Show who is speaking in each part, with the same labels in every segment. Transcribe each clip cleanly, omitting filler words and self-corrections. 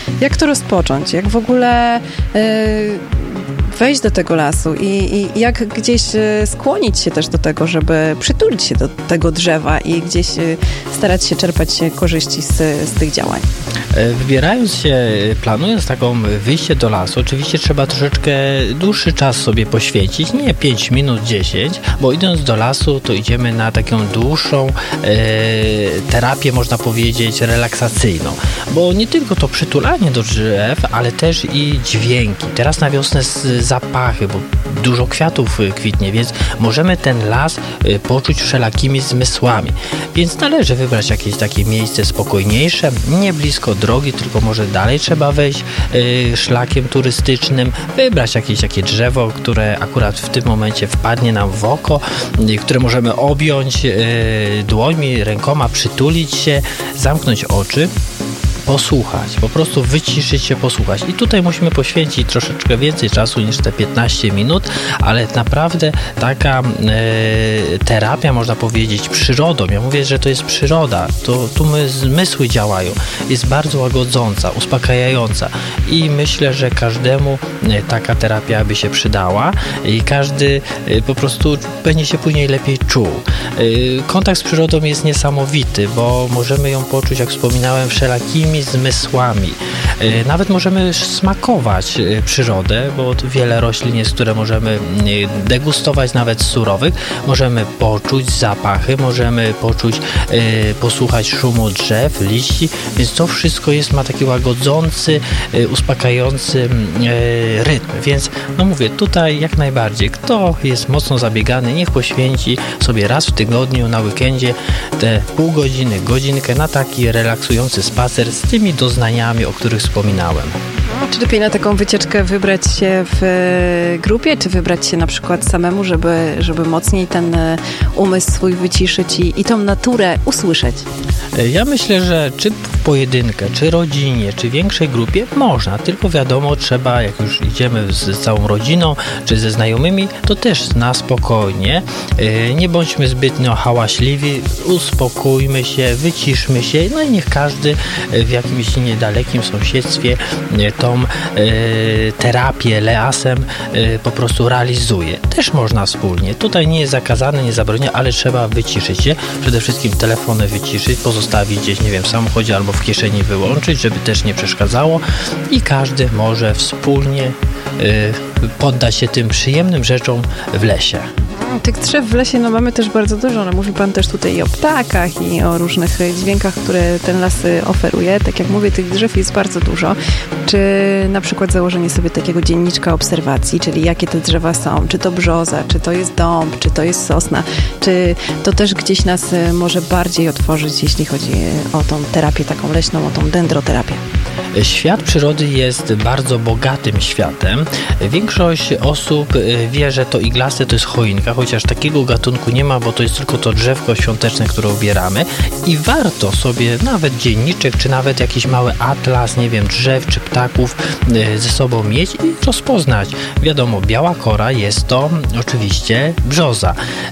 Speaker 1: Jak to rozpocząć? Jak w ogóle wejść do tego lasu i jak gdzieś skłonić się też do tego, żeby przytulić się do tego drzewa i gdzieś starać się czerpać korzyści z tych działań?
Speaker 2: Wybierając się, planując taką wyjście do lasu, oczywiście trzeba troszeczkę dłuższy czas sobie poświęcić, nie 5 minut, 10, bo idąc do lasu, to idziemy na taką dłuższą terapię, można powiedzieć, relaksacyjną, bo nie tylko to przytulanie do drzew, ale też i dźwięki. Teraz na wiosnę zapachy, bo dużo kwiatów kwitnie, więc możemy ten las poczuć wszelakimi zmysłami. Więc należy wybrać jakieś takie miejsce spokojniejsze, nie blisko drogi, tylko może dalej trzeba wejść szlakiem turystycznym, wybrać jakieś takie drzewo, które akurat w tym momencie wpadnie nam w oko, które możemy objąć dłońmi, rękoma, przytulić się, zamknąć oczy, posłuchać, po prostu wyciszyć się, posłuchać. I tutaj musimy poświęcić troszeczkę więcej czasu niż te 15 minut, ale naprawdę taka terapia, można powiedzieć, przyrodą. Ja mówię, że to jest przyroda. Tu zmysły działają. Jest bardzo łagodząca, uspokajająca i myślę, że każdemu taka terapia by się przydała i każdy po prostu będzie się później lepiej czuł. Kontakt z przyrodą jest niesamowity, bo możemy ją poczuć, jak wspominałem, wszelakimi zmysłami. Nawet możemy smakować przyrodę, bo wiele roślin jest, które możemy degustować nawet surowych. Możemy poczuć zapachy, możemy posłuchać szumu drzew, liści, więc to wszystko ma taki łagodzący, uspokajający rytm. Więc mówię, tutaj jak najbardziej, kto jest mocno zabiegany, niech poświęci sobie raz w tygodniu na weekendzie te pół godziny, godzinkę na taki relaksujący spacer z tymi doznaniami, o których wspominałem.
Speaker 1: Czy lepiej na taką wycieczkę wybrać się w grupie, czy wybrać się na przykład samemu, żeby mocniej ten umysł swój wyciszyć i tą naturę usłyszeć?
Speaker 2: Ja myślę, że czy w pojedynkę, czy rodzinie, czy większej grupie można, tylko wiadomo, trzeba, jak już idziemy z całą rodziną, czy ze znajomymi, to też na spokojnie, nie bądźmy zbytnio hałaśliwi, uspokójmy się, wyciszmy się, no i niech każdy w jakimś niedalekim sąsiedztwie tą terapię lasem po prostu realizuje. Też można wspólnie. Tutaj nie jest zakazane, nie zabronione, ale trzeba wyciszyć się. Przede wszystkim telefony wyciszyć, pozostawić gdzieś, nie wiem, w samochodzie albo w kieszeni wyłączyć, żeby też nie przeszkadzało i każdy może wspólnie poddać się tym przyjemnym rzeczom w lesie.
Speaker 1: Tych drzew w lesie mamy też bardzo dużo. Mówi Pan też tutaj i o ptakach, i o różnych dźwiękach, które ten las oferuje. Tak jak mówię, tych drzew jest bardzo dużo. Czy na przykład założenie sobie takiego dzienniczka obserwacji, czyli jakie te drzewa są, czy to brzoza, czy to jest dąb, czy to jest sosna, czy to też gdzieś nas może bardziej otworzyć, jeśli chodzi o tą terapię taką leśną, o tą dendroterapię?
Speaker 2: Świat przyrody jest bardzo bogatym światem. Większość osób wie, że to iglaste to jest choinka, chociaż takiego gatunku nie ma, bo to jest tylko to drzewko świąteczne, które ubieramy i warto sobie nawet dzienniczek, czy nawet jakiś mały atlas, nie wiem, drzew czy ptaków ze sobą mieć i rozpoznać. Wiadomo, biała kora jest to oczywiście brzoza.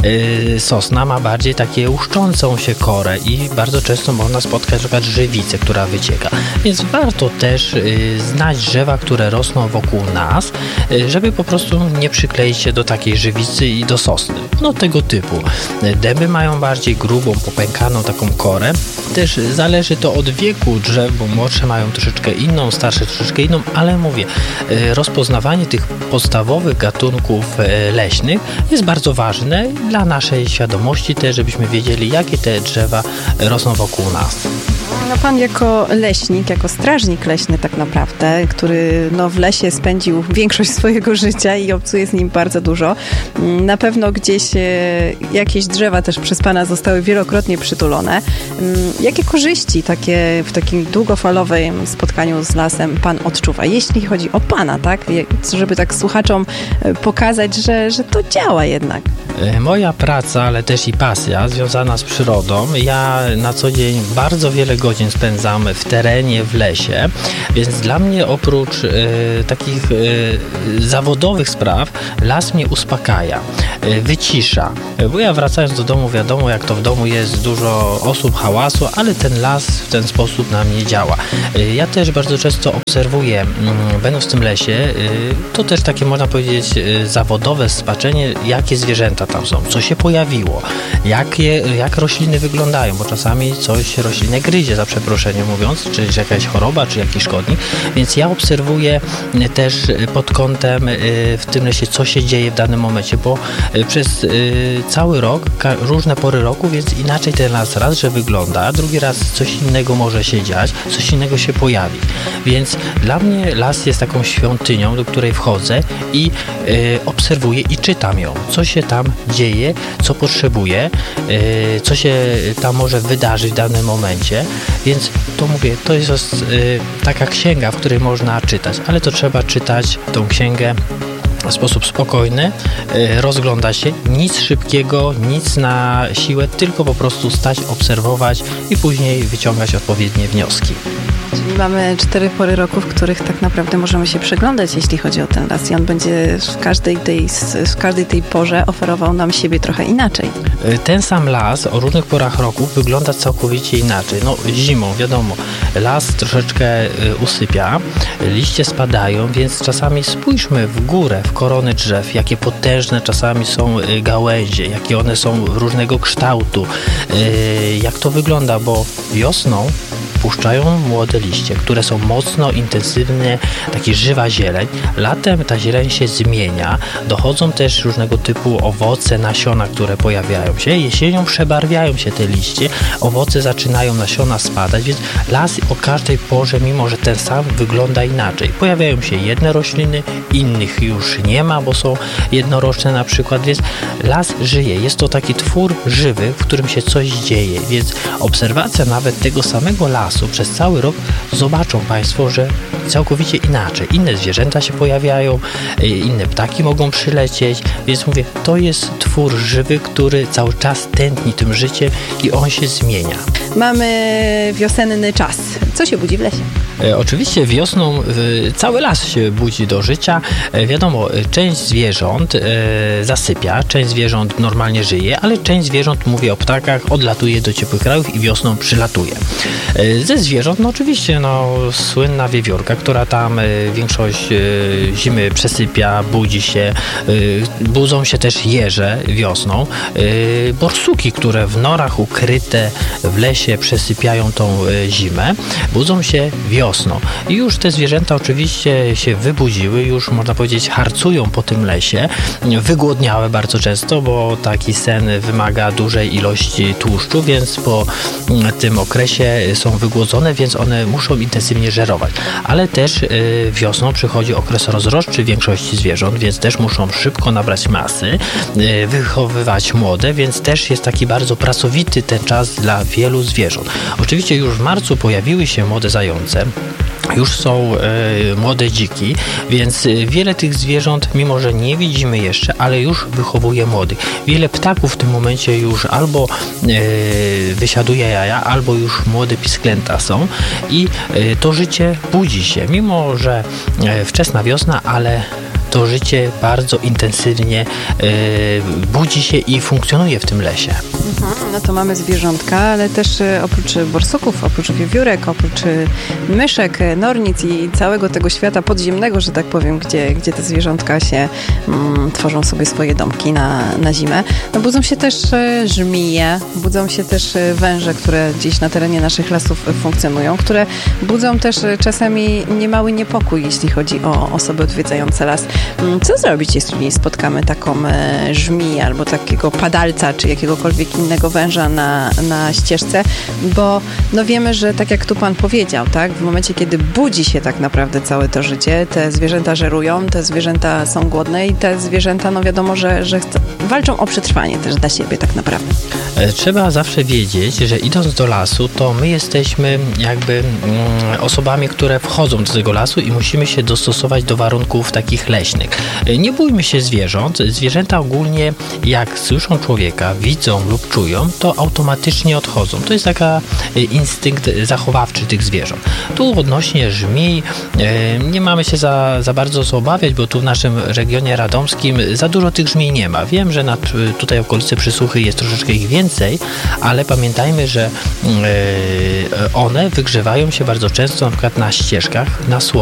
Speaker 2: Sosna ma bardziej takie łuszczącą się korę i bardzo często można spotkać na przykład żywicę, która wycieka. Więc warto też znać drzewa, które rosną wokół nas, żeby po prostu nie przykleić się do takiej żywicy i do sosny. No tego typu. Dęby mają bardziej grubą, popękaną taką korę. Też zależy to od wieku drzew, bo młodsze mają troszeczkę inną, starsze troszeczkę inną, ale mówię, rozpoznawanie tych podstawowych gatunków leśnych jest bardzo ważne dla naszej świadomości też, żebyśmy wiedzieli, jakie te drzewa rosną wokół nas.
Speaker 1: No Pan jako leśnik, jako strażnik leśny tak naprawdę, który w lesie spędził większość swojego życia i obcuje z nim bardzo dużo, na pewno gdzieś jakieś drzewa też przez Pana zostały wielokrotnie przytulone. Jakie korzyści w takim długofalowym spotkaniu z lasem Pan odczuwa, jeśli chodzi o Pana, tak? Żeby tak słuchaczom pokazać, że to działa jednak.
Speaker 2: Moja praca, ale też i pasja związana z przyrodą. Ja na co dzień bardzo wiele godzin godzin spędzam w terenie, w lesie, więc dla mnie oprócz takich zawodowych spraw las mnie uspokaja, wycisza, bo ja wracając do domu, wiadomo jak to w domu jest, dużo osób, hałasu, ale ten las w ten sposób na mnie działa. Ja też bardzo często obserwuję, będąc w tym lesie, to też takie można powiedzieć zawodowe spaczenie, jakie zwierzęta tam są, co się pojawiło, jak rośliny wyglądają, bo czasami coś roślinę gryzie, za przeproszeniem mówiąc, czy jakaś choroba, czy jakiś szkodnik, więc ja obserwuję też pod kątem w tym lesie, co się dzieje w danym momencie, bo przez cały rok, różne pory roku, więc inaczej ten las raz, że wygląda, drugi raz coś innego może się dziać, coś innego się pojawi. Więc dla mnie las jest taką świątynią, do której wchodzę i obserwuję i czytam ją, co się tam dzieje, co potrzebuję, co się tam może wydarzyć w danym momencie, więc to mówię, to jest taka księga, w której można czytać, ale to trzeba czytać tą księgę w sposób spokojny, rozglądać się, nic szybkiego, nic na siłę, tylko po prostu stać, obserwować i później wyciągać odpowiednie wnioski.
Speaker 1: Czyli mamy 4 pory roku, w których tak naprawdę możemy się przyglądać, jeśli chodzi o ten las i on będzie w każdej tej porze oferował nam siebie trochę inaczej.
Speaker 2: Ten sam las o różnych porach roku wygląda całkowicie inaczej. No zimą, wiadomo, las troszeczkę usypia, liście spadają, więc czasami spójrzmy w górę, w korony drzew, jakie potężne czasami są gałęzie, jakie one są różnego kształtu, jak to wygląda, bo wiosną puszczają młode liście, które są mocno intensywne, takie żywa zieleń. Latem ta zieleń się zmienia, dochodzą też różnego typu owoce, nasiona, które pojawiają się. Jesienią przebarwiają się te liście, owoce zaczynają, nasiona spadać, więc las o każdej porze, mimo że ten sam, wygląda inaczej. Pojawiają się jedne rośliny, innych już nie ma, bo są jednoroczne na przykład, więc las żyje. Jest to taki twór żywy, w którym się coś dzieje, więc obserwacja nawet tego samego lasu przez cały rok zobaczą Państwo, że całkowicie inaczej. Inne zwierzęta się pojawiają, inne ptaki mogą przylecieć, więc mówię, to jest twór żywy, który cały czas tętni tym życiem i on się zmienia.
Speaker 1: Mamy wiosenny czas. Co się budzi w lesie?
Speaker 2: Oczywiście wiosną cały las się budzi do życia. Wiadomo, część zwierząt zasypia, część zwierząt normalnie żyje, ale część zwierząt, mówię o ptakach, odlatuje do ciepłych krajów i wiosną przylatuje. Ze zwierząt, no oczywiście, słynna wiewiórka, która tam większość zimy przesypia, budzi się. Budzą się też jeże wiosną. Borsuki, które w norach ukryte w lesie przesypiają tą zimę, budzą się wiosną. I już te zwierzęta oczywiście się wybudziły, już można powiedzieć harcują po tym lesie, wygłodniałe bardzo często, bo taki sen wymaga dużej ilości tłuszczu, więc po tym okresie są wygłodzone, więc one muszą intensywnie żerować. Ale też wiosną przychodzi okres rozrodczy większości zwierząt, więc też muszą szybko nabrać masy, wychowywać młode, więc też jest taki bardzo pracowity ten czas dla wielu zwierząt. Oczywiście już w marcu pojawiły się młode zające, już są młode dziki, więc wiele tych zwierząt, mimo że nie widzimy jeszcze, ale już wychowuje młodych. Wiele ptaków w tym momencie już albo wysiaduje jaja, albo już młode pisklęta są i to życie budzi się, mimo że wczesna wiosna, ale to życie bardzo intensywnie budzi się i funkcjonuje w tym lesie.
Speaker 1: No to mamy zwierzątka, ale też oprócz borsuków, oprócz wiewiórek, oprócz myszek, nornic i całego tego świata podziemnego, że tak powiem, gdzie te zwierzątka się tworzą sobie swoje domki na zimę. No budzą się też żmije, budzą się też węże, które gdzieś na terenie naszych lasów funkcjonują, które budzą też czasami niemały niepokój, jeśli chodzi o osoby odwiedzające las. Co zrobić, jeśli spotkamy taką żmiję albo takiego padalca, czy jakiegokolwiek innego węża na ścieżce, bo wiemy, że tak jak tu Pan powiedział, tak, w momencie, kiedy budzi się tak naprawdę całe to życie, te zwierzęta żerują, te zwierzęta są głodne i te zwierzęta, wiadomo, że walczą o przetrwanie też dla siebie tak naprawdę.
Speaker 2: Trzeba zawsze wiedzieć, że idąc do lasu, to my jesteśmy jakby osobami, które wchodzą do tego lasu i musimy się dostosować do warunków takich leśnych. leśnych. Nie bójmy się zwierząt. Zwierzęta ogólnie jak słyszą człowieka, widzą lub czują, to automatycznie odchodzą. To jest taka instynkt zachowawczy tych zwierząt. Tu odnośnie żmij nie mamy się za bardzo co obawiać, bo tu w naszym regionie radomskim za dużo tych żmij nie ma. Wiem, że tutaj okolicy Przysuchy jest troszeczkę ich więcej, ale pamiętajmy, że one wygrzewają się bardzo często na przykład na ścieżkach, na słowie.